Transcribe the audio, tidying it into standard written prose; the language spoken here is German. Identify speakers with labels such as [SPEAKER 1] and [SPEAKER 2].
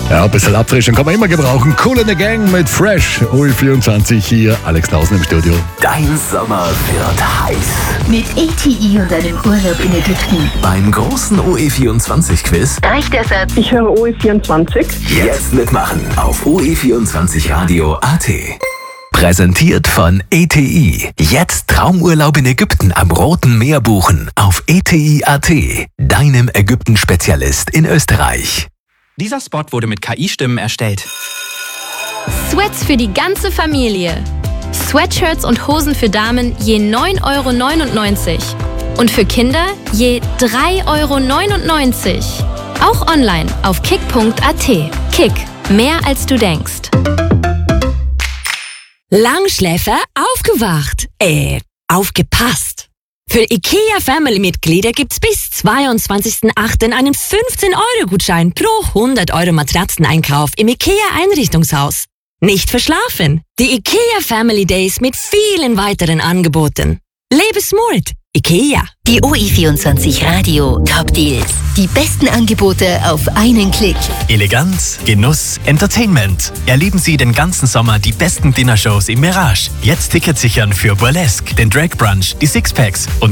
[SPEAKER 1] Ja, ein bisschen Abfrischung kann man immer gebrauchen. Cool in the Gang mit Fresh. OE24 hier, Alex Klausen im Studio.
[SPEAKER 2] Dein Sommer wird heiß.
[SPEAKER 3] Mit ATI und einem Urlaub in Ägypten.
[SPEAKER 2] Beim großen OE24-Quiz
[SPEAKER 3] Reicht der Satz?
[SPEAKER 4] Ich höre OE24.
[SPEAKER 2] jetzt mitmachen auf OE24radio.at. Präsentiert von ATI. Jetzt Traumurlaub in Ägypten am Roten Meer buchen auf ATI.at. Deinem Ägypten-Spezialist in Österreich.
[SPEAKER 5] Dieser Spot wurde mit KI-Stimmen erstellt.
[SPEAKER 6] Sweats für die ganze Familie. Sweatshirts und Hosen für Damen je 9,99 € und für Kinder je 3,99 €. Auch online auf kick.at. Kick, mehr als du denkst.
[SPEAKER 7] Langschläfer aufgewacht. Aufgepasst. Für IKEA-Family-Mitglieder gibt's bis 22.08. einen 15-€ pro 100 € Matratzeneinkauf im IKEA-Einrichtungshaus. Nicht verschlafen. Die IKEA Family Days mit vielen weiteren Angeboten. Lebe smart. IKEA.
[SPEAKER 3] Die OE24 Radio Top Deals. Die besten Angebote auf einen Klick.
[SPEAKER 8] Eleganz, Genuss, Entertainment. Erleben Sie den ganzen Sommer die besten Dinnershows im Mirage. Jetzt Tickets sichern für Burlesque, den Drag Brunch, die Sixpacks und